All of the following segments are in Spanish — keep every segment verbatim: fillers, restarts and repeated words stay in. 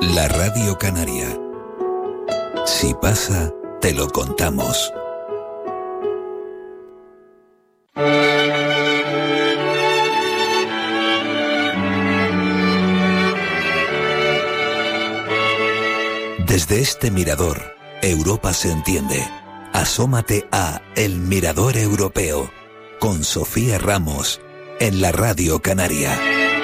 La Radio Canaria. Si pasa, te lo contamos. Desde este mirador, Europa se entiende. Asómate a El Mirador Europeo con Sofía Ramos en la Radio Canaria.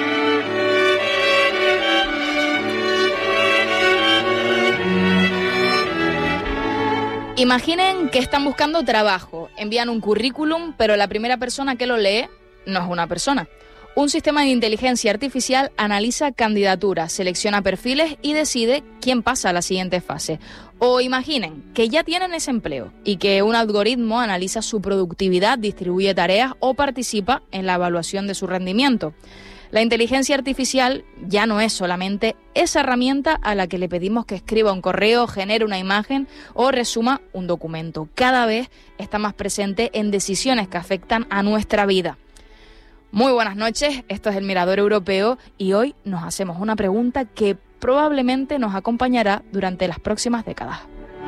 Imaginen que están buscando trabajo, envían un currículum, pero la primera persona que lo lee no es una persona. Un sistema de inteligencia artificial analiza candidaturas, selecciona perfiles y decide quién pasa a la siguiente fase. O imaginen que ya tienen ese empleo y que un algoritmo analiza su productividad, distribuye tareas o participa en la evaluación de su rendimiento. La inteligencia artificial ya no es solamente esa herramienta a la que le pedimos que escriba un correo, genere una imagen o resuma un documento. Cada vez está más presente en decisiones que afectan a nuestra vida. Muy buenas noches, esto es El Mirador Europeo y hoy nos hacemos una pregunta que probablemente nos acompañará durante las próximas décadas.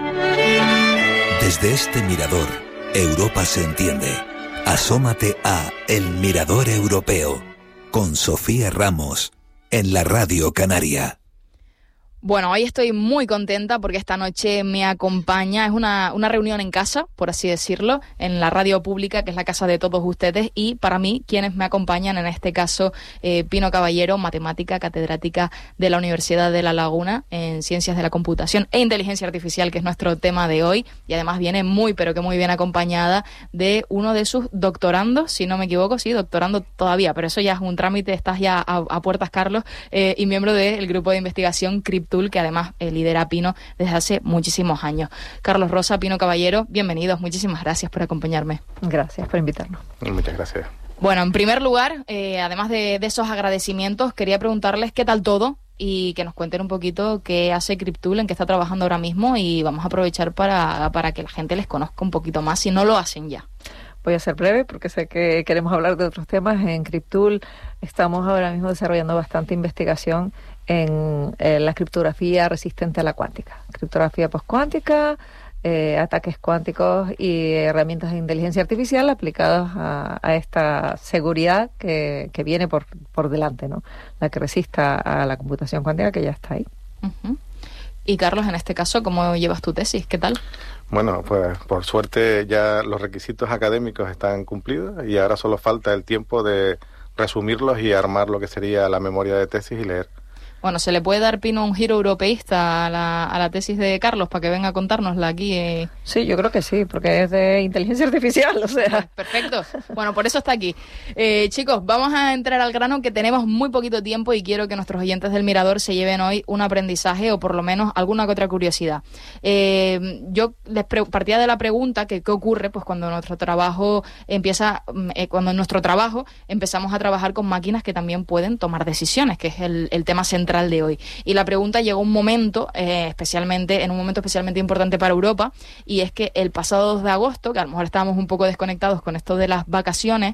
Desde este mirador, Europa se entiende. Asómate a El Mirador Europeo con Sofía Ramos en la Radio Canaria. Bueno, hoy estoy muy contenta porque esta noche me acompaña, es una, una reunión en casa, por así decirlo, en la radio pública, que es la casa de todos ustedes, y para mí, quienes me acompañan, en este caso, eh, Pino Caballero, matemática, catedrática de la Universidad de La Laguna, en Ciencias de la Computación e Inteligencia Artificial, que es nuestro tema de hoy, y además viene muy, pero que muy bien acompañada de uno de sus doctorandos, si no me equivoco, sí, doctorando todavía, pero eso ya es un trámite, estás ya a, a puertas, Carlos, eh, y miembro del grupo de investigación Cryptool, que además eh, lidera Pino desde hace muchísimos años. Carlos Rosa, Pino Caballero, bienvenidos. Muchísimas gracias por acompañarme. Gracias por invitarnos. Muchas gracias. Bueno, en primer lugar, eh, además de, de esos agradecimientos, quería preguntarles qué tal todo y que nos cuenten un poquito qué hace Cryptool, en qué está trabajando ahora mismo, y vamos a aprovechar para, para que la gente les conozca un poquito más, si no lo hacen ya. Voy a ser breve porque sé que queremos hablar de otros temas. En Cryptool estamos ahora mismo desarrollando bastante investigación en eh, la criptografía resistente a la cuántica. Criptografía postcuántica, eh, ataques cuánticos y herramientas de inteligencia artificial aplicadas a, a esta seguridad que, que viene por, por delante, ¿no? La que resista a la computación cuántica, que ya está ahí. Uh-huh. Y Carlos, en este caso, ¿cómo llevas tu tesis? ¿Qué tal? Bueno, pues por suerte ya los requisitos académicos están cumplidos y ahora solo falta el tiempo de resumirlos y armar lo que sería la memoria de tesis y leer. Bueno, ¿se le puede dar, Pino, un giro europeísta a la, a la tesis de Carlos para que venga a contárnosla aquí? Eh? Sí, yo creo que sí, porque es de inteligencia artificial, o sea... Perfecto. Bueno, por eso está aquí. Eh, chicos, vamos a entrar al grano, que tenemos muy poquito tiempo y quiero que nuestros oyentes del Mirador se lleven hoy un aprendizaje o por lo menos alguna que otra curiosidad. Eh, yo les pre- partía de la pregunta que qué ocurre pues cuando nuestro trabajo empieza, eh, cuando en nuestro trabajo empezamos a trabajar con máquinas que también pueden tomar decisiones, que es el, el tema central de hoy. Y la pregunta llegó un momento, eh, especialmente, en un momento especialmente importante para Europa, y es que el pasado dos de agosto, que a lo mejor estábamos un poco desconectados con esto de las vacaciones,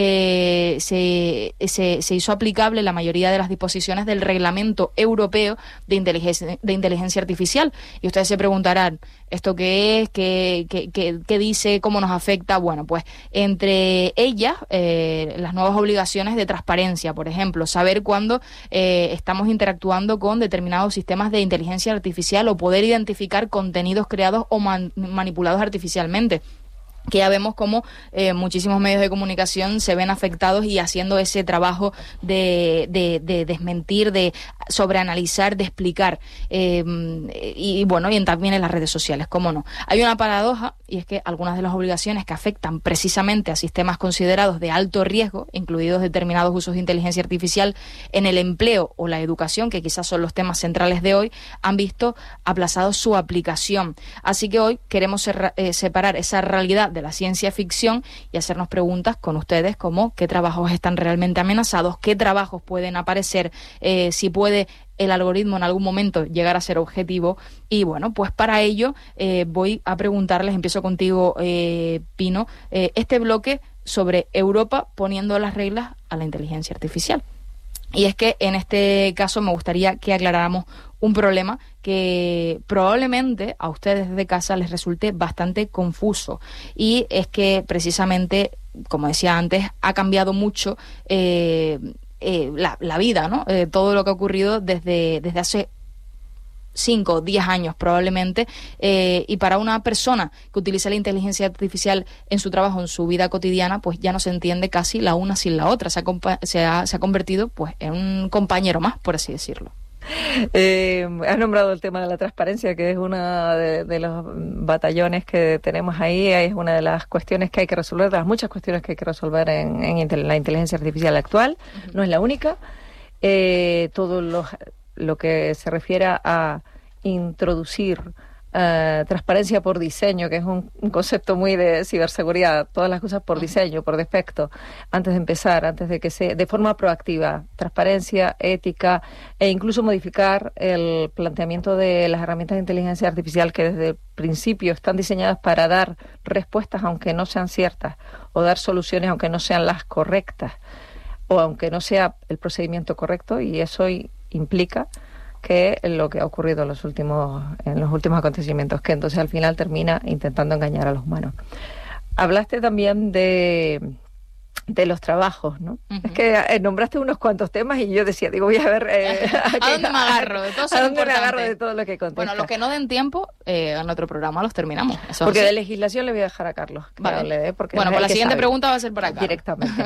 eh, se, se, se hizo aplicable la mayoría de las disposiciones del Reglamento Europeo de Inteligencia, de Inteligencia Artificial. Y ustedes se preguntarán, ¿esto qué es? ¿Qué, qué, qué, qué dice? ¿Cómo nos afecta? Bueno, pues entre ellas, eh, las nuevas obligaciones de transparencia, por ejemplo, saber cuándo eh, estamos interactuando con determinados sistemas de inteligencia artificial o poder identificar contenidos creados o man- manipulados artificialmente, que ya vemos cómo eh, muchísimos medios de comunicación se ven afectados y haciendo ese trabajo de, de, de desmentir, de sobreanalizar, de explicar. Eh, y, y bueno, y en, también en las redes sociales, cómo no. Hay una paradoja, y es que algunas de las obligaciones que afectan precisamente a sistemas considerados de alto riesgo, incluidos determinados usos de inteligencia artificial en el empleo o la educación, que quizás son los temas centrales de hoy, han visto aplazado su aplicación. Así que hoy queremos ser, eh, separar esa realidad de la ciencia ficción y hacernos preguntas con ustedes como qué trabajos están realmente amenazados, qué trabajos pueden aparecer, eh, si puede el algoritmo en algún momento llegar a ser objetivo. Y bueno, pues para ello eh, voy a preguntarles, empiezo contigo, eh, Pino, eh, este bloque sobre Europa poniendo las reglas a la inteligencia artificial. Y es que en este caso me gustaría que aclaráramos un problema que probablemente a ustedes desde casa les resulte bastante confuso. Y es que precisamente, como decía antes, ha cambiado mucho eh, eh, la, la vida, ¿no? Eh, todo lo que ha ocurrido desde, desde hace cinco o diez años probablemente, eh, y para una persona que utiliza la inteligencia artificial en su trabajo, en su vida cotidiana, pues ya no se entiende casi la una sin la otra, se ha, se ha, se ha convertido pues en un compañero más, por así decirlo. Eh, has nombrado el tema de la transparencia, que es uno de, de los batallones que tenemos ahí, es una de las cuestiones que hay que resolver, de las muchas cuestiones que hay que resolver en, en la inteligencia artificial actual. Uh-huh. No es la única. Eh, todo lo, lo que se refiere a introducir Uh, transparencia por diseño, que es un, un concepto muy de ciberseguridad, todas las cosas por diseño, por defecto, antes de empezar, antes de que se, de forma proactiva, transparencia, ética, e incluso modificar el planteamiento de las herramientas de inteligencia artificial que desde el principio están diseñadas para dar respuestas aunque no sean ciertas, o dar soluciones aunque no sean las correctas, o aunque no sea el procedimiento correcto, y eso implica que lo que ha ocurrido en los últimos en los últimos acontecimientos, que entonces al final termina intentando engañar a los humanos. Hablaste también de de los trabajos, ¿no? Uh-huh. Es que eh, nombraste unos cuantos temas y yo decía, digo, voy a ver... Eh, ¿A dónde me agarro? De todo ¿A dónde me agarro de todo lo que contesta? Bueno, los que no den tiempo, eh, en otro programa los terminamos. Eso porque así. De legislación le voy a dejar a Carlos. Vale. Le dé porque bueno, pues la siguiente sabe. pregunta va a ser para Carlos. Directamente.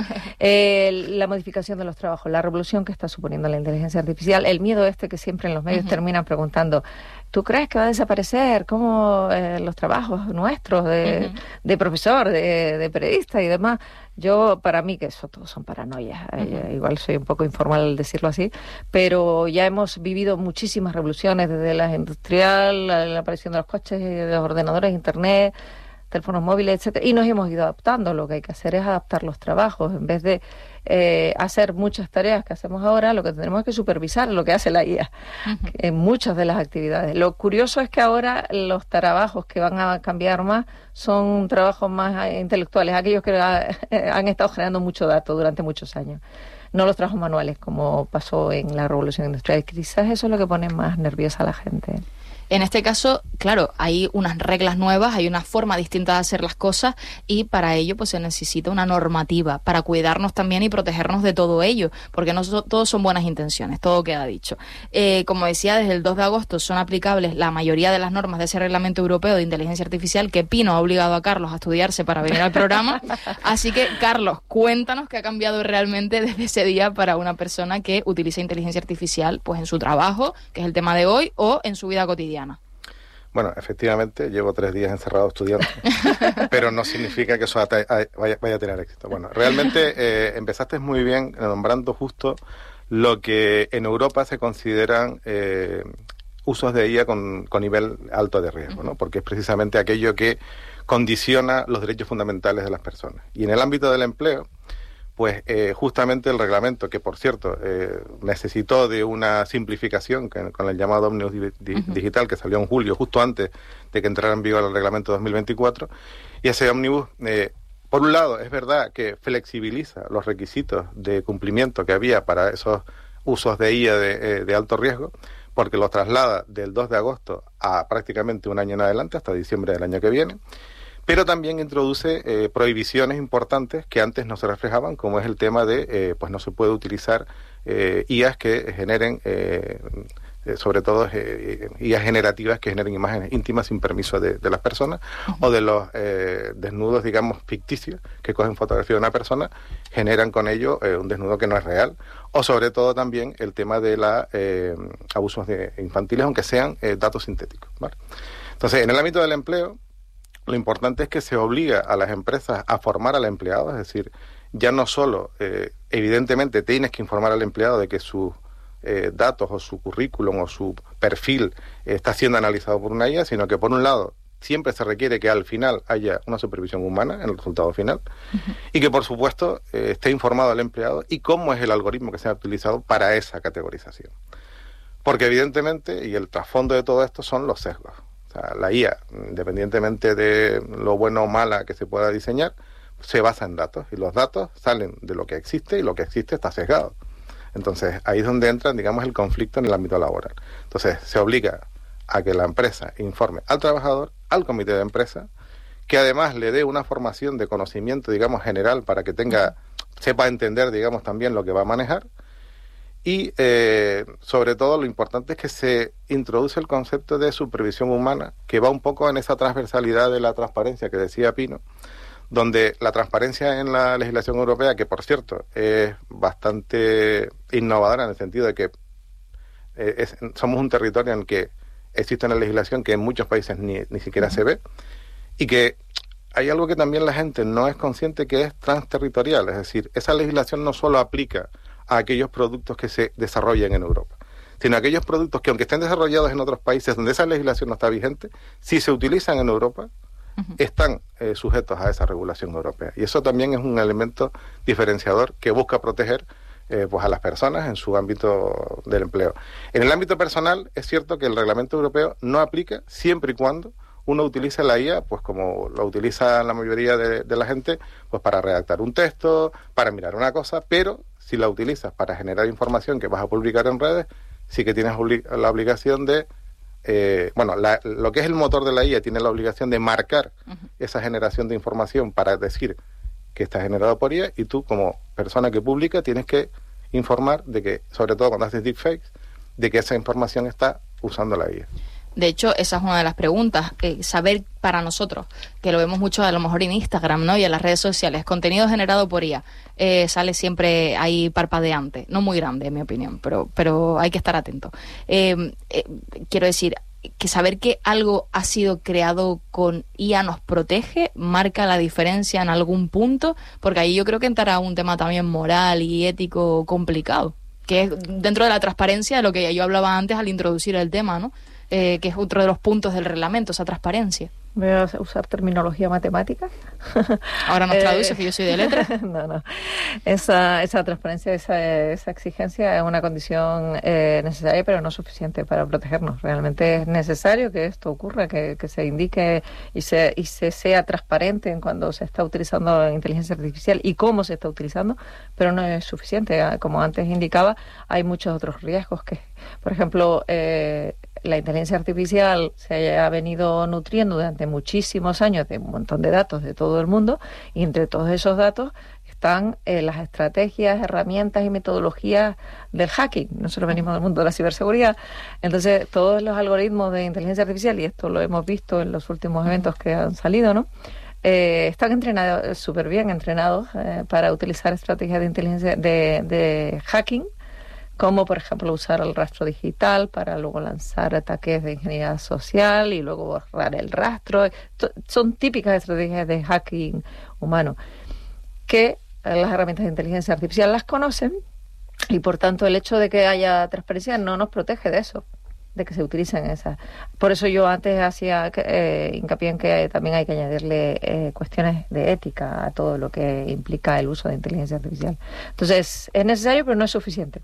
eh, la modificación de los trabajos, la revolución que está suponiendo la inteligencia artificial, el miedo este que siempre en los medios uh-huh. terminan preguntando, ¿tú crees que va a desaparecer? ¿Cómo eh, los trabajos nuestros de, uh-huh. de profesor, de, de periodista y demás? Yo, para mí, que eso todo son paranoias, uh-huh. eh, igual soy un poco informal al decirlo así, pero ya hemos vivido muchísimas revoluciones, desde la industrial, la, la aparición de los coches, de los ordenadores, internet, teléfonos móviles, etcétera, y nos hemos ido adaptando. Lo que hay que hacer es adaptar los trabajos. En vez de eh, hacer muchas tareas que hacemos ahora, lo que tenemos que supervisar lo que hace la I A uh-huh. en muchas de las actividades. Lo curioso es que ahora los trabajos que van a cambiar más son trabajos más intelectuales, aquellos que ha, han estado generando mucho dato durante muchos años. No los trabajos manuales, como pasó en la Revolución Industrial. Quizás eso es lo que pone más nerviosa a la gente. En este caso, claro, hay unas reglas nuevas, hay una forma distinta de hacer las cosas y para ello pues se necesita una normativa para cuidarnos también y protegernos de todo ello, porque no so, todos son buenas intenciones, todo queda dicho. Eh, como decía, desde el dos de agosto son aplicables la mayoría de las normas de ese reglamento europeo de inteligencia artificial que Pino ha obligado a Carlos a estudiarse para venir al programa. Así que, Carlos, cuéntanos qué ha cambiado realmente desde ese día para una persona que utiliza inteligencia artificial pues en su trabajo, que es el tema de hoy, o en su vida cotidiana. Bueno, efectivamente, llevo tres días encerrado estudiando, pero no significa que eso vaya, vaya a tener éxito. Bueno, realmente eh, empezaste muy bien nombrando justo lo que en Europa se consideran eh, usos de I A con, con nivel alto de riesgo, ¿no? Porque es precisamente aquello que condiciona los derechos fundamentales de las personas. Y en el ámbito del empleo, pues eh, justamente el reglamento, que por cierto eh, necesitó de una simplificación que, con el llamado Omnibus di, di, uh-huh. Digital, que salió en julio, justo antes de que entrara en vigor el reglamento dos mil veinticuatro, y ese Omnibus, eh, por un lado, es verdad que flexibiliza los requisitos de cumplimiento que había para esos usos de I A de, eh, de alto riesgo, porque los traslada del dos de agosto a prácticamente un año en adelante, hasta diciembre del año que viene, pero también introduce eh, prohibiciones importantes que antes no se reflejaban, como es el tema de, eh, pues no se puede utilizar eh, I As que generen, eh, eh, sobre todo eh, I As generativas que generen imágenes íntimas sin permiso de, de las personas, uh-huh. o de los eh, desnudos, digamos, ficticios, que cogen fotografía de una persona, generan con ello eh, un desnudo que no es real, o sobre todo también el tema de los eh, abusos de infantiles, aunque sean eh, datos sintéticos, ¿vale? Entonces, en el ámbito del empleo, lo importante es que se obliga a las empresas a formar al empleado, es decir, ya no solo, eh, evidentemente, tienes que informar al empleado de que sus eh, datos o su currículum o su perfil eh, está siendo analizado por una I A, sino que, por un lado, siempre se requiere que al final haya una supervisión humana en el resultado final uh-huh. y que, por supuesto, eh, esté informado al empleado y cómo es el algoritmo que se ha utilizado para esa categorización. Porque, evidentemente, y el trasfondo de todo esto son los sesgos. O sea, la I A, independientemente de lo bueno o mala que se pueda diseñar, se basa en datos, y los datos salen de lo que existe, y lo que existe está sesgado. Entonces, ahí es donde entra, digamos, el conflicto en el ámbito laboral. Entonces, se obliga a que la empresa informe al trabajador, al comité de empresa, que además le dé una formación de conocimiento, digamos, general para que tenga, sepa entender, digamos, también lo que va a manejar. Y, eh, sobre todo, lo importante es que se introduce el concepto de supervisión humana, que va un poco en esa transversalidad de la transparencia que decía Pino, donde la transparencia en la legislación europea, que por cierto es bastante innovadora en el sentido de que eh, es, somos un territorio en el que existe una legislación que en muchos países ni, ni siquiera uh-huh. se ve, y que hay algo que también la gente no es consciente, que es transterritorial, es decir, esa legislación no solo aplica a aquellos productos que se desarrollan en Europa, sino a aquellos productos que, aunque estén desarrollados en otros países donde esa legislación no está vigente, si se utilizan en Europa, uh-huh. están eh, sujetos a esa regulación europea. Y eso también es un elemento diferenciador que busca proteger eh, pues a las personas en su ámbito del empleo. En el ámbito personal, es cierto que el reglamento europeo no aplica siempre y cuando uno utiliza la I A, pues como lo utiliza la mayoría de, de la gente, pues para redactar un texto, para mirar una cosa, pero si la utilizas para generar información que vas a publicar en redes, sí que tienes obli- la obligación de, eh, bueno, la, lo que es el motor de la I A tiene la obligación de marcar uh-huh. esa generación de información para decir que está generado por I A, y tú como persona que publica tienes que informar de que, sobre todo cuando haces deepfakes, de que esa información está usando la I A. De hecho, esa es una de las preguntas, eh, saber para nosotros, que lo vemos mucho a lo mejor en Instagram, ¿no? Y en las redes sociales, contenido generado por I A, eh, sale siempre ahí parpadeante, no muy grande en mi opinión, pero, pero hay que estar atento. Eh, eh, quiero decir, que saber que algo ha sido creado con I A nos protege, marca la diferencia en algún punto, porque ahí yo creo que entrará un tema también moral y ético complicado, que es dentro de la transparencia de lo que yo hablaba antes al introducir el tema, ¿no? Eh, que es otro de los puntos del reglamento, esa transparencia. Voy a usar terminología matemática. Ahora nos traduce, eh, que yo soy de letras. No, no. Esa, esa transparencia, esa, esa exigencia es una condición eh, necesaria, pero no suficiente para protegernos. Realmente es necesario que esto ocurra, que, que se indique y se, y se sea transparente en cuando se está utilizando inteligencia artificial y cómo se está utilizando, pero no es suficiente. Como antes indicaba, hay muchos otros riesgos que, por ejemplo, eh, la inteligencia artificial se ha venido nutriendo durante muchísimos años de un montón de datos de todo el mundo, y entre todos esos datos están eh, las estrategias, herramientas y metodologías del hacking. Nosotros venimos del mundo de la ciberseguridad. Entonces, todos los algoritmos de inteligencia artificial, y esto lo hemos visto en los últimos eventos que han salido, ¿no? Eh, están entrenados, súper bien entrenados eh, para utilizar estrategias de inteligencia de, de hacking, como por ejemplo usar el rastro digital para luego lanzar ataques de ingeniería social y luego borrar el rastro. Son típicas estrategias de hacking humano que las herramientas de inteligencia artificial las conocen, y por tanto el hecho de que haya transparencia no nos protege de eso, de que se utilicen esas. Por eso yo antes hacía eh, hincapié en que también hay que añadirle eh, cuestiones de ética a todo lo que implica el uso de inteligencia artificial. Entonces, es necesario, pero no es suficiente.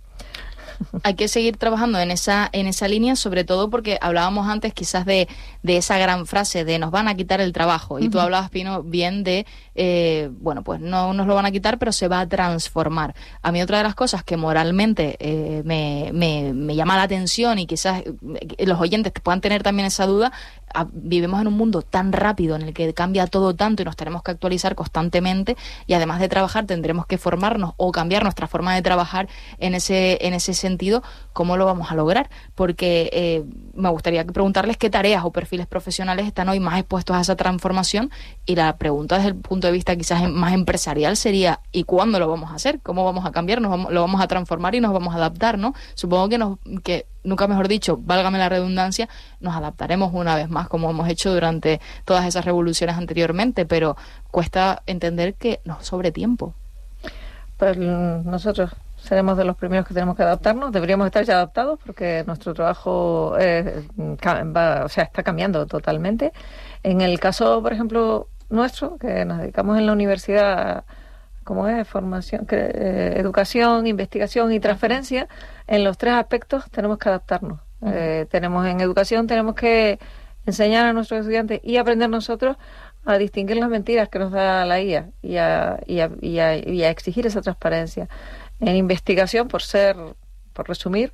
Hay que seguir trabajando en esa en esa línea, sobre todo porque hablábamos antes quizás de, de esa gran frase de nos van a quitar el trabajo, y uh-huh. tú hablabas, Pino, bien de, eh, bueno, pues no nos lo van a quitar, pero se va a transformar. A mí otra de las cosas que moralmente eh, me, me, me llama la atención, y quizás los oyentes puedan tener también esa duda, a, vivimos en un mundo tan rápido en el que cambia todo tanto y nos tenemos que actualizar constantemente, y además de trabajar tendremos que formarnos o cambiar nuestra forma de trabajar en ese en ese sentido. ¿Cómo lo vamos a lograr? Porque eh, me gustaría preguntarles qué tareas o perfiles profesionales están hoy más expuestos a esa transformación, y la pregunta desde el punto de vista quizás más empresarial sería ¿y cuándo lo vamos a hacer? ¿Cómo vamos a cambiar? ¿Nos vamos, lo vamos a transformar y nos vamos a adaptar, ¿no? Supongo que nos que nunca mejor dicho, válgame la redundancia, nos adaptaremos una vez más como hemos hecho durante todas esas revoluciones anteriormente, pero cuesta entender que nos sobre tiempo. Pues nosotros seremos de los primeros que tenemos que adaptarnos, deberíamos estar ya adaptados porque nuestro trabajo eh, va, o sea, está cambiando totalmente. En el caso, por ejemplo, nuestro, que nos dedicamos en la universidad, como es formación, que, eh, educación, investigación y transferencia, en los tres aspectos tenemos que adaptarnos. Uh-huh. Eh, tenemos en educación, tenemos que enseñar a nuestros estudiantes y aprender nosotros a distinguir las mentiras que nos da la I A y a, y a, y a, y a exigir esa transparencia. En investigación, por ser, por resumir,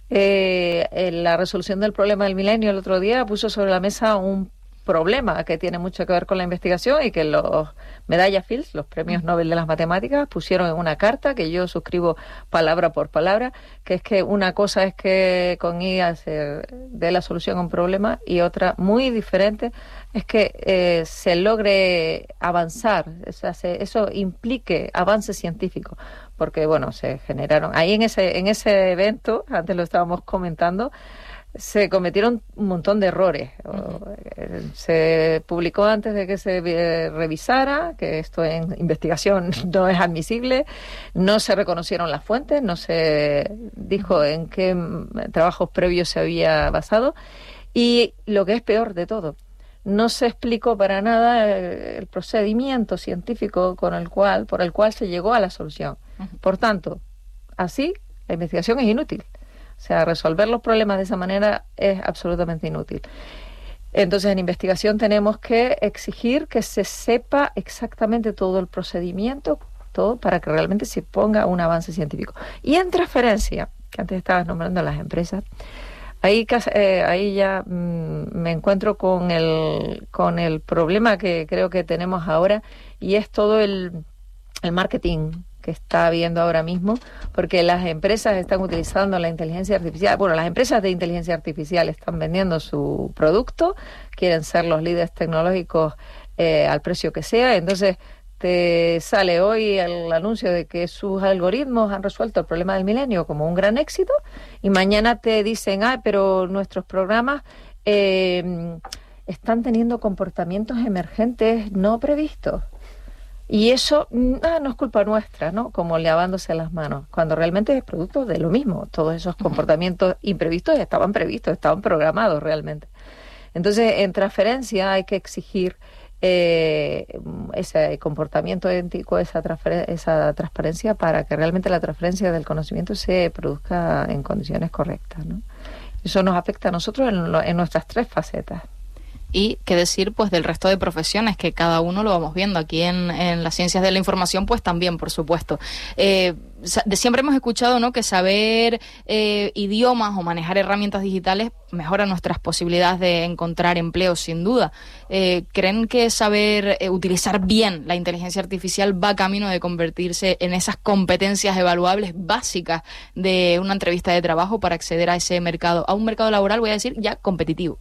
eh, en la resolución del problema del milenio el otro día puso sobre la mesa un problema que tiene mucho que ver con la investigación y que los Medalla Fields, los premios Nobel de las matemáticas, pusieron en una carta que yo suscribo palabra por palabra, que es que una cosa es que con I A se dé la solución a un problema y otra muy diferente es que eh, se logre avanzar, o sea, se, eso implique avance científico, porque bueno, se generaron, ahí en ese, en ese evento, antes lo estábamos comentando, se cometieron un montón de errores. Uh-huh. Se publicó antes de que se eh, revisara, que esto en investigación no es admisible, no se reconocieron las fuentes, no se dijo en qué trabajos previos se había basado, y lo que es peor de todo, no se explicó para nada el procedimiento científico con el cual, por el cual se llegó a la solución. Uh-huh. Por tanto, así la investigación es inútil. O sea, resolver los problemas de esa manera es absolutamente inútil. Entonces, en investigación tenemos que exigir que se sepa exactamente todo el procedimiento, todo para que realmente se ponga un avance científico. Y en transferencia, que antes estabas nombrando a las empresas, ahí, eh, ahí ya mmm, me encuentro con el, con el problema que creo que tenemos ahora, y es todo el, el marketing que está habiendo ahora mismo, porque las empresas están utilizando la inteligencia artificial. Bueno, las empresas de inteligencia artificial están vendiendo su producto, quieren ser los líderes tecnológicos eh, al precio que sea. Entonces te sale hoy el anuncio de que sus algoritmos han resuelto el problema del milenio como un gran éxito, y mañana te dicen, ah, pero nuestros programas eh, están teniendo comportamientos emergentes no previstos. Y eso ah, no es culpa nuestra, ¿no? Como lavándose las manos, cuando realmente es producto de lo mismo. Todos esos comportamientos imprevistos estaban previstos, estaban programados realmente. Entonces, en transferencia hay que exigir eh, ese comportamiento ético, esa, transfer- esa transparencia, para que realmente la transferencia del conocimiento se produzca en condiciones correctas, ¿no? Eso nos afecta a nosotros en, lo, en nuestras tres facetas. Y qué decir pues del resto de profesiones, que cada uno lo vamos viendo aquí en, en las ciencias de la información, pues también, por supuesto. Eh, de siempre hemos escuchado, ¿no?, que saber eh, idiomas o manejar herramientas digitales mejora nuestras posibilidades de encontrar empleo, sin duda. Eh, ¿Creen que saber eh, utilizar bien la inteligencia artificial va camino de convertirse en esas competencias evaluables básicas de una entrevista de trabajo para acceder a ese mercado, a un mercado laboral, voy a decir, ya competitivo?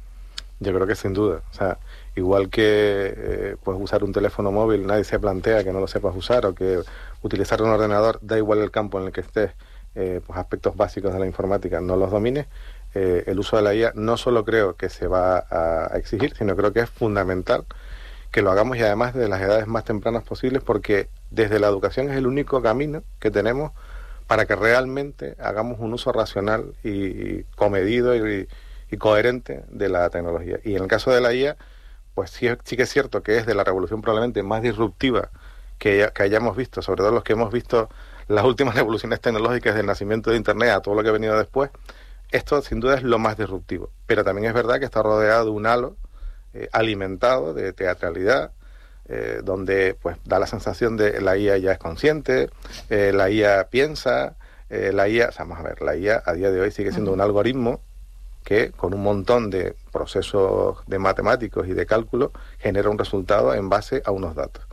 Yo creo que sin duda. O sea, igual que eh, pues usar un teléfono móvil, nadie se plantea que no lo sepas usar, o que utilizar un ordenador, da igual el campo en el que estés, eh, pues aspectos básicos de la informática no los domines. Eh, el uso de la I A no solo creo que se va a exigir, sino creo que es fundamental que lo hagamos, y además de las edades más tempranas posibles, porque desde la educación es el único camino que tenemos para que realmente hagamos un uso racional y, y comedido y y coherente de la tecnología. Y en el caso de la I A, pues sí, sí que es cierto que es de la revolución probablemente más disruptiva que, que hayamos visto, sobre todo los que hemos visto las últimas revoluciones tecnológicas del nacimiento de Internet a todo lo que ha venido después. Esto sin duda es lo más disruptivo, pero también es verdad que está rodeado de un halo eh, alimentado de teatralidad, eh, donde pues da la sensación de la I A ya es consciente, eh, la I A piensa, eh, la I A, o sea, vamos a ver, la I A a día de hoy sigue siendo un algoritmo que con un montón de procesos de matemáticos y de cálculo genera un resultado en base a unos datos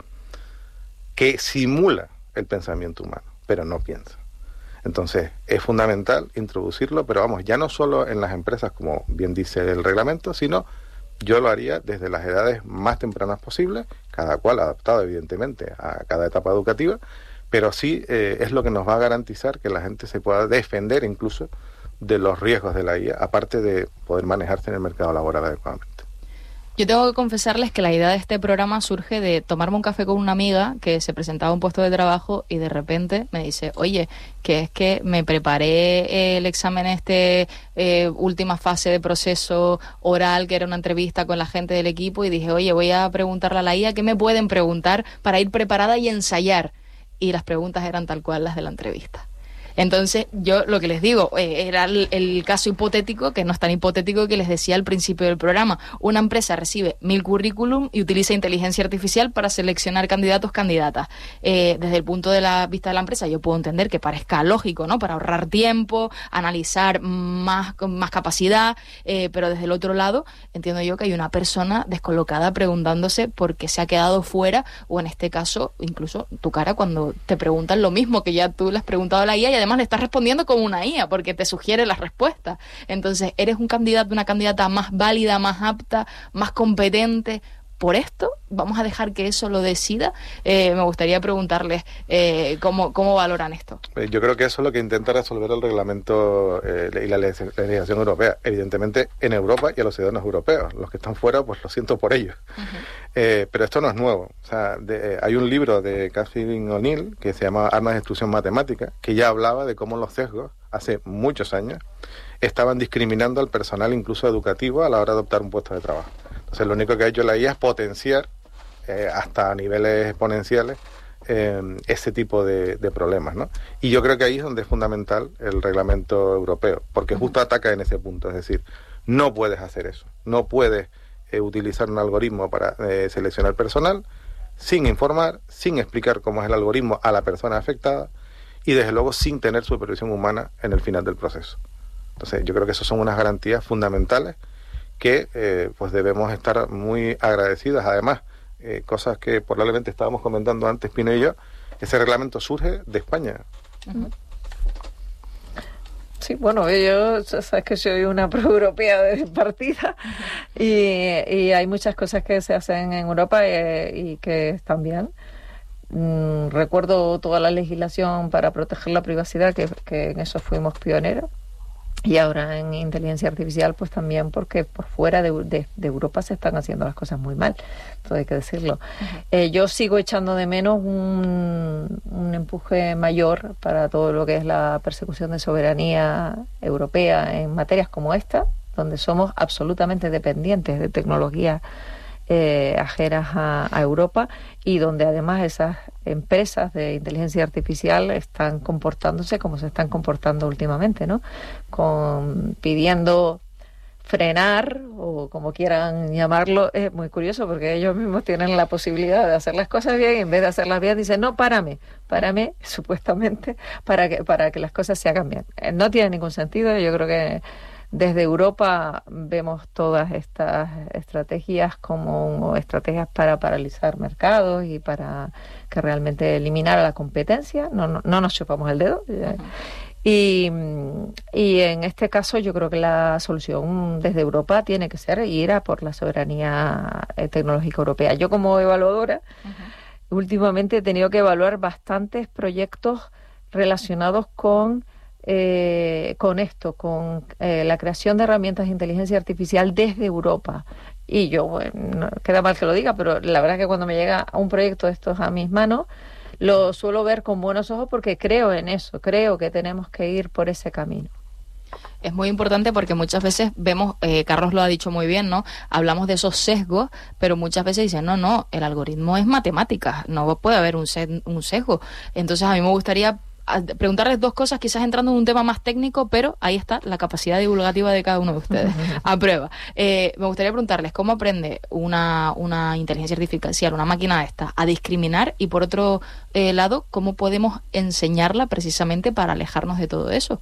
que simula el pensamiento humano, pero no piensa. Entonces es fundamental introducirlo, pero vamos, ya no solo en las empresas, como bien dice el reglamento, sino yo lo haría desde las edades más tempranas posibles, cada cual adaptado evidentemente a cada etapa educativa, pero sí eh, es lo que nos va a garantizar que la gente se pueda defender incluso de los riesgos de la I A, aparte de poder manejarse en el mercado laboral adecuadamente. Yo tengo que confesarles que la idea de este programa surge de tomarme un café con una amiga que se presentaba a un puesto de trabajo y de repente me dice, oye, que es que me preparé el examen este, eh, última fase de proceso oral, que era una entrevista con la gente del equipo, y dije, oye, voy a preguntarle a la I A qué me pueden preguntar para ir preparada y ensayar. Y las preguntas eran tal cual las de la entrevista. Entonces, yo lo que les digo, eh, era el, el caso hipotético, que no es tan hipotético, que les decía al principio del programa. Una empresa recibe mil currículum y utiliza inteligencia artificial para seleccionar candidatos, candidatas. Eh, desde el punto de la vista de la empresa, yo puedo entender que parezca lógico, ¿no? Para ahorrar tiempo, analizar más, con más capacidad, eh, pero desde el otro lado, entiendo yo que hay una persona descolocada preguntándose por qué se ha quedado fuera, o en este caso, incluso tu cara cuando te preguntan lo mismo que ya tú le has preguntado a la I A, y además le estás respondiendo como una I A, porque te sugiere las respuestas. Entonces, eres un candidato, una candidata más válida, más apta, más competente. Por esto, vamos a dejar que eso lo decida. Eh, me gustaría preguntarles eh, cómo, cómo valoran esto. Yo creo que eso es lo que intenta resolver el reglamento eh, y la legislación europea. Evidentemente, en Europa y a los ciudadanos europeos. Los que están fuera, pues lo siento por ellos. Uh-huh. Eh, pero esto no es nuevo. O sea, de, eh, hay un libro de Catherine O'Neill que se llama Armas de Destrucción Matemática, que ya hablaba de cómo los sesgos, hace muchos años, estaban discriminando al personal incluso educativo a la hora de adoptar un puesto de trabajo. Entonces, lo único que ha hecho la I A es potenciar eh, hasta niveles exponenciales eh, ese tipo de, de problemas, ¿no? Y yo creo que ahí es donde es fundamental el reglamento europeo, porque justo ataca en ese punto. Es decir, no puedes hacer eso. No puedes eh, utilizar un algoritmo para eh, seleccionar personal sin informar, sin explicar cómo es el algoritmo a la persona afectada y, desde luego, sin tener supervisión humana en el final del proceso. Entonces, yo creo que esas son unas garantías fundamentales que eh, pues debemos estar muy agradecidas. Además, eh, cosas que probablemente estábamos comentando antes, Pino y yo, ese reglamento surge de España. Uh-huh. Sí, bueno, yo, sabes que soy una pro-europea de partida y, y hay muchas cosas que se hacen en Europa y, y que están bien. Mm, recuerdo toda la legislación para proteger la privacidad, que, que en eso fuimos pioneros. Y ahora en inteligencia artificial, pues también, porque por fuera de, de, de Europa se están haciendo las cosas muy mal, todo hay que decirlo. Uh-huh. Eh, yo sigo echando de menos un, un empuje mayor para todo lo que es la persecución de soberanía europea en materias como esta, donde somos absolutamente dependientes de tecnologías eh, ajenas a, a Europa, y donde además esas empresas de inteligencia artificial están comportándose como se están comportando últimamente, ¿no? Con pidiendo frenar, o como quieran llamarlo. Es muy curioso porque ellos mismos tienen la posibilidad de hacer las cosas bien, y en vez de hacerlas bien dicen, no, párame, párame, supuestamente, para que, para que las cosas se hagan bien. No tiene ningún sentido. Yo creo que desde Europa vemos todas estas estrategias como estrategias para paralizar mercados y para que realmente eliminar a la competencia. No, no, no nos chupamos el dedo. Uh-huh. Y, y en este caso yo creo que la solución desde Europa tiene que ser ir a por la soberanía tecnológica europea. Yo, como evaluadora, uh-huh, últimamente he tenido que evaluar bastantes proyectos relacionados con Eh, con esto, con eh, la creación de herramientas de inteligencia artificial desde Europa. Y yo, bueno, no queda mal que lo diga, pero la verdad es que cuando me llega un proyecto de estos a mis manos, lo suelo ver con buenos ojos, porque creo en eso, creo que tenemos que ir por ese camino. Es muy importante porque muchas veces vemos, eh, Carlos lo ha dicho muy bien, ¿no? Hablamos de esos sesgos, pero muchas veces dicen, no, no, el algoritmo es matemática, no puede haber un, ses- un sesgo. Entonces, a mí me gustaría preguntarles dos cosas, quizás entrando en un tema más técnico, pero ahí está la capacidad divulgativa de cada uno de ustedes a prueba. Eh, me gustaría preguntarles cómo aprende una, una inteligencia artificial, una máquina de esta, a discriminar, y por otro eh, lado, cómo podemos enseñarla precisamente para alejarnos de todo eso.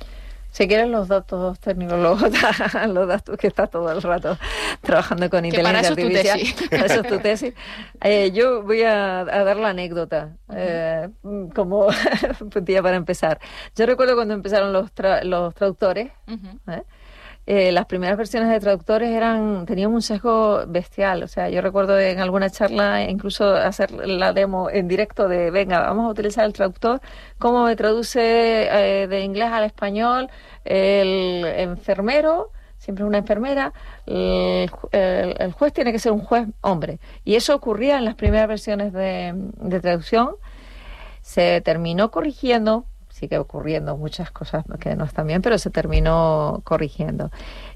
Si quieres los datos técnicos, los, los datos que estás todo el rato trabajando con inteligencia artificial. Para eso es tu tesis. Eh, yo voy a, a dar la anécdota, eh, como puntilla para empezar. Yo recuerdo cuando empezaron los, tra- los traductores, uh-huh, ¿eh? Eh, las primeras versiones de traductores eran tenían un sesgo bestial. O sea, yo recuerdo en alguna charla incluso hacer la demo en directo de, venga, vamos a utilizar el traductor, cómo me traduce eh, de inglés al español el enfermero, siempre una enfermera, el, el, el juez tiene que ser un juez hombre. Y eso ocurría en las primeras versiones de, de traducción. Se terminó corrigiendo. Sigue ocurriendo muchas cosas que no están bien, pero se terminó corrigiendo.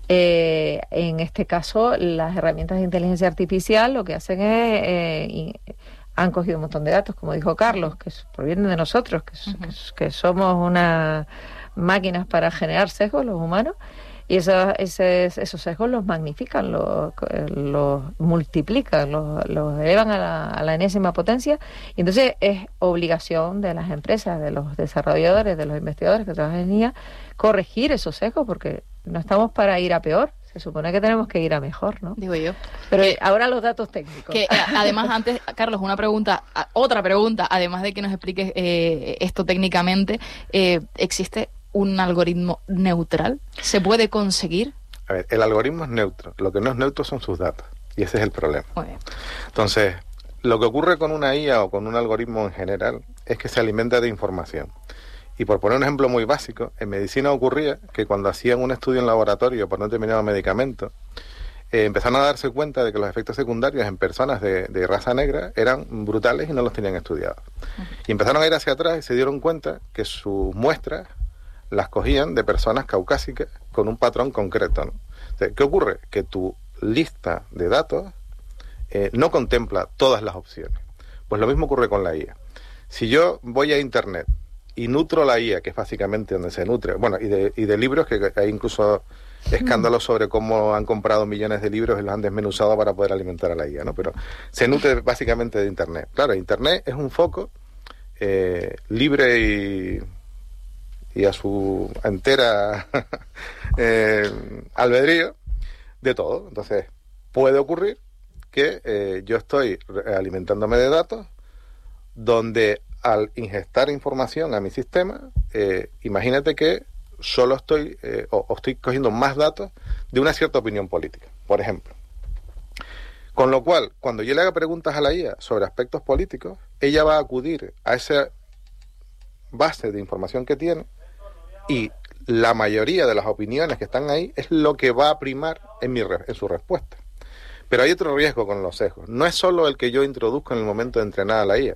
Eh, en este caso, las herramientas de inteligencia artificial lo que hacen es eh, han cogido un montón de datos, como dijo Carlos, que provienen de nosotros, que, uh-huh. que, que somos unas máquinas para generar sesgos, los humanos, y esos, esos, esos sesgos los magnifican, los, los multiplican, los, los elevan a la, a la enésima potencia, y entonces es obligación de las empresas, de los desarrolladores, de los investigadores que trabajan en I A, corregir esos sesgos, porque no estamos para ir a peor. Se supone que tenemos que ir a mejor, ¿no? Digo yo. Pero que, ahora los datos técnicos. Que además antes, Carlos, una pregunta, otra pregunta, además de que nos expliques eh, esto técnicamente, eh, ¿existe un algoritmo neutral? ¿Se puede conseguir? A ver, el algoritmo es neutro. Lo que no es neutro son sus datos. Y ese es el problema. Muy bien. Entonces, lo que ocurre con una I A o con un algoritmo en general es que se alimenta de información. Y por poner un ejemplo muy básico, en medicina ocurría que cuando hacían un estudio en laboratorio por un determinado medicamento, eh, empezaron a darse cuenta de que los efectos secundarios en personas de, de raza negra eran brutales y no los tenían estudiados. Uh-huh. Y empezaron a ir hacia atrás y se dieron cuenta que sus muestras las cogían de personas caucásicas con un patrón concreto, ¿no? O sea, ¿qué ocurre? Que tu lista de datos eh, no contempla todas las opciones. Pues lo mismo ocurre con la I A. Si yo voy a Internet y nutro la I A, que es básicamente donde se nutre, bueno, y de, y de libros, que hay incluso escándalos sobre cómo han comprado millones de libros y los han desmenuzado para poder alimentar a la I A, ¿no? Pero se nutre básicamente de Internet. Claro, Internet es un foco eh, libre y, y a su entera eh, albedrío de todo. Entonces, puede ocurrir que eh, yo estoy alimentándome de datos donde al ingestar información a mi sistema, eh, imagínate que solo estoy eh, o, o estoy cogiendo más datos de una cierta opinión política, por ejemplo. Con lo cual, cuando yo le haga preguntas a la I A sobre aspectos políticos, ella va a acudir a esa base de información que tiene y la mayoría de las opiniones que están ahí es lo que va a primar en, mi, en su respuesta. Pero hay otro riesgo con los sesgos. No es solo el que yo introduzco en el momento de entrenar a la I A,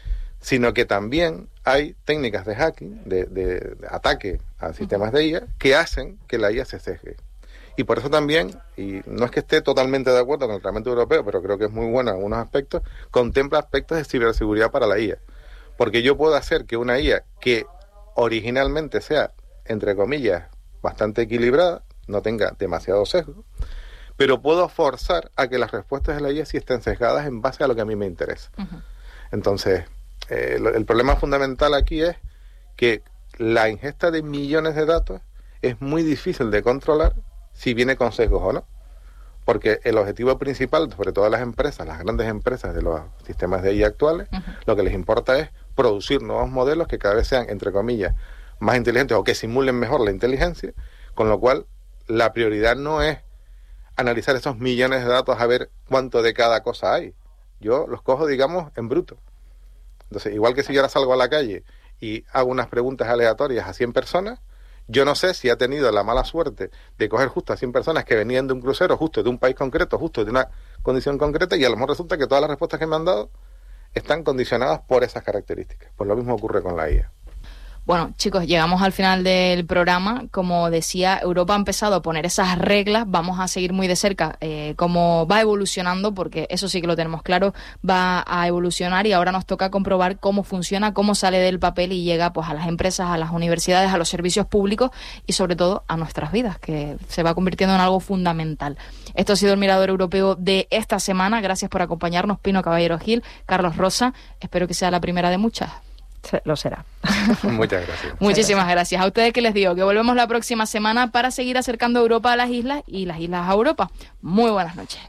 sino que también hay técnicas de hacking, de, de, de ataque a sistemas de I A, que hacen que la I A se sesgue. Y por eso también, y no es que esté totalmente de acuerdo con el reglamento europeo, pero creo que es muy bueno en algunos aspectos, contempla aspectos de ciberseguridad para la I A. Porque yo puedo hacer que una I A que originalmente sea, entre comillas, bastante equilibrada, no tenga demasiado sesgo, pero puedo forzar a que las respuestas de la I A sí estén sesgadas en base a lo que a mí me interesa. Uh-huh. Entonces, Eh, el problema fundamental aquí es que la ingesta de millones de datos es muy difícil de controlar si viene con sesgos o no, porque el objetivo principal, sobre todo las empresas, las grandes empresas de los sistemas de I A actuales, uh-huh. lo que les importa es producir nuevos modelos que cada vez sean, entre comillas, más inteligentes o que simulen mejor la inteligencia, con lo cual la prioridad no es analizar esos millones de datos a ver cuánto de cada cosa hay. Yo los cojo, digamos, en bruto. Entonces, igual que si yo ahora salgo a la calle y hago unas preguntas aleatorias a cien personas, yo no sé si ha tenido la mala suerte de coger justo a cien personas que venían de un crucero, justo de un país concreto, justo de una condición concreta, y a lo mejor resulta que todas las respuestas que me han dado están condicionadas por esas características. Pues lo mismo ocurre con la I A. Bueno, chicos, llegamos al final del programa. Como decía, Europa ha empezado a poner esas reglas. Vamos a seguir muy de cerca eh, cómo va evolucionando, porque eso sí que lo tenemos claro, va a evolucionar y ahora nos toca comprobar cómo funciona, cómo sale del papel y llega pues a las empresas, a las universidades, a los servicios públicos y sobre todo a nuestras vidas, que se va convirtiendo en algo fundamental. Esto ha sido el Mirador Europeo de esta semana. Gracias por acompañarnos, Pino Caballero Gil, Carlos Rosa. Espero que sea la primera de muchas. Lo será. Muchas gracias. Muchísimas gracias. A ustedes que les digo que volvemos la próxima semana para seguir acercando Europa a las islas y las islas a Europa. Muy buenas noches.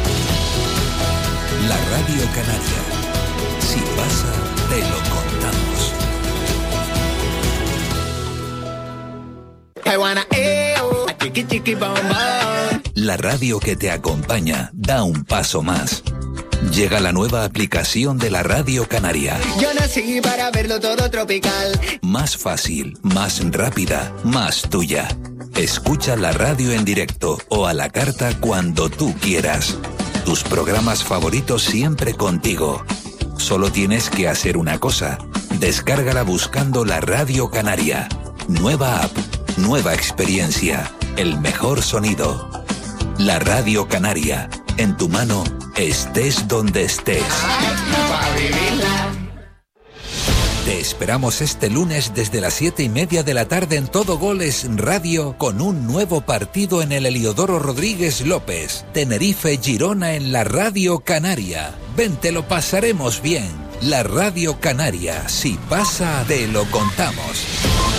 La Radio Canaria. Si pasa, te lo contamos. I wanna, eh, oh, chiqui, chiqui, bom, bom. La radio que te acompaña da un paso más. Llega la nueva aplicación de la Radio Canaria. Yo nací para verlo todo tropical. Más fácil, más rápida, más tuya. Escucha la radio en directo o a la carta cuando tú quieras. Tus programas favoritos siempre contigo. Solo tienes que hacer una cosa. Descárgala buscando la Radio Canaria. Nueva app, nueva experiencia, el mejor sonido. La Radio Canaria. en tu mano, estés donde estés. Te esperamos este lunes desde las siete y media de la tarde en Todo Goles Radio con un nuevo partido en el Heliodoro Rodríguez López. Tenerife-Girona en la Radio Canaria. Ven, te lo pasaremos bien. La Radio Canaria, si pasa, te lo contamos.